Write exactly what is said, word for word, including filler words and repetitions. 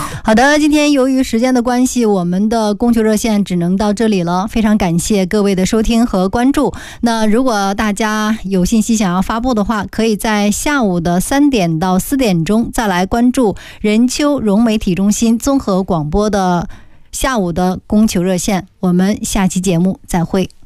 好的，今天由于时间的关系，我们的供求热线只能到这里了，非常感谢各位的收听和关注。那如果大家有信息想要发布的话，可以在下午的三点到四点钟再来关注任丘融媒体中心综合广播的下午的供求热线。我们下期节目再会。